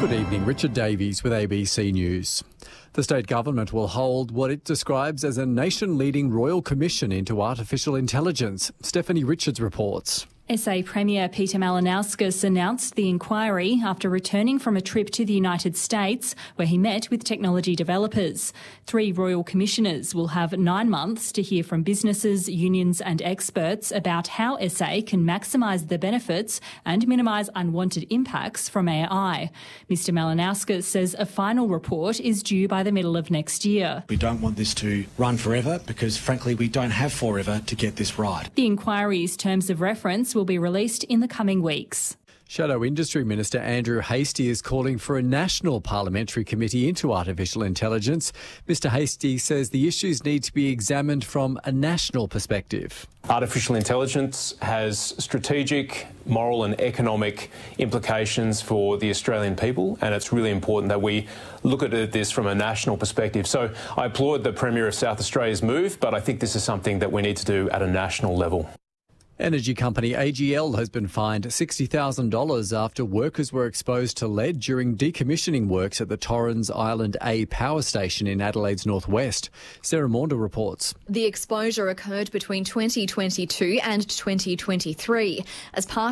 Good evening, Richard Davies with ABC News. The state government will hold what it describes as a nation-leading royal commission into artificial intelligence. Stephanie Richards reports. SA Premier Peter Malinauskas announced the inquiry after returning from a trip to the United States where he met with technology developers. 3 royal commissioners will have 9 months to hear from businesses, unions and experts about how SA can maximise the benefits and minimise unwanted impacts from AI. Mr Malinauskas says a final report is due by the middle of next year. We don't want this to run forever because, frankly, we don't have forever to get this right. The inquiry's terms of reference will be released in the coming weeks. Shadow Industry Minister Andrew Hastie is calling for a national parliamentary committee into artificial intelligence. Mr Hastie says the issues need to be examined from a national perspective. Artificial intelligence has strategic, moral and economic implications for the Australian people, and it's really important that we look at this from a national perspective. So I applaud the Premier of South Australia's move, but I think this is something that we need to do at a national level. Energy company AGL has been fined $60,000 after workers were exposed to lead during decommissioning works at the Torrens Island A power station in Adelaide's northwest. Sarah Maunder reports. The exposure occurred between 2022 and 2023 as part